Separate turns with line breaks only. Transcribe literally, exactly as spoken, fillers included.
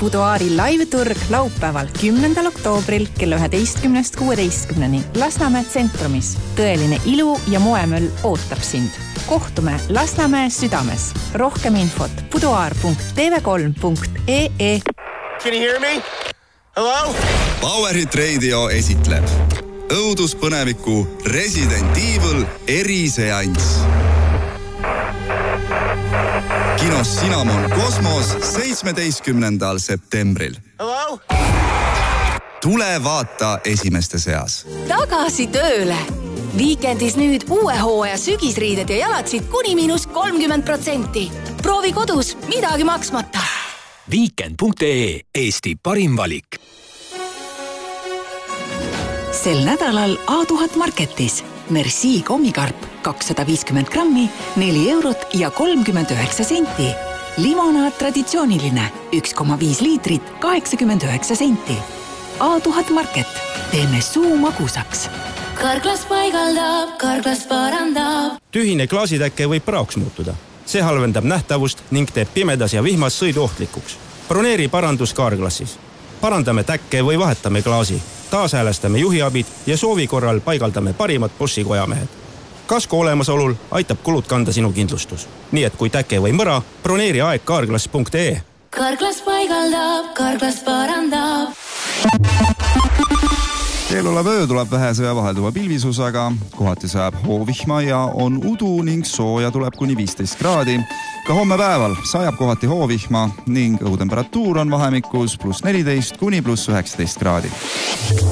Buduaari live-turg laupäeval kümnendal oktoobril kella üheteistkümnest kuueteistkümneni Lasnamäe tsentrumis. Tõeline ilu ja moemöll ootab sind. Kohtume Lasnamäe südames. Rohkem infot buduaar punkt t v kolm punkt e e.
Can you hear me? Hello?
Powerhit Radio esitleb õuduspõneviku Resident Evil eriseanss. Kinos Cinnamon Kosmos seitsmeteistkümnendal septembril.
Hello?
Tule vaata esimeste seas.
Tagasi tööle! Viikendis nüüd uue hooaja sügisriided ja jalatsid kuni miinus kolmkümmend protsenti. Proovi kodus, midagi maksmata.
Weekend punkt e Eesti parim valik.
Sel nädalal A tuhat Marketis. Merci kommikarp kakssada viiskümmend grammi, neli eurot ja kolmkümmend üheksa senti. Limonaad traditsiooniline, üks koma viis liitrit, kaheksakümmend üheksa senti. A tuhat Market. Teeme suu magusaks.
Karglas paigaldab, karglas parandab.
Tühine klaasitäkke võib praoks muutuda. See halvendab nähtavust ning teeb pimedas ja vihmas sõidu ohtlikuks. Broneeri parandus Carglassis. Parandame täkke või vahetame klaasi. Taashäälestame juhiabid ja soovi korral paigaldame parimad Boschi kojamehed. Kasko olemasolul aitab kulud kanda sinu kindlustus. Nii et kui täke või mõra, broneeri aeg carglass punkt e.
Karglas paigaldab, karglas parandab.
Keelolev öö tuleb vähese ja vahelduva pilvisusaga, kohati sajab hoovihma ja on udu ning sooja tuleb kuni viisteist kraadi. Ka homme päeval sajab kohati hoovihma ning õhutemperatuur on vahemikus pluss neliteist kuni pluss üheksateist kraadi.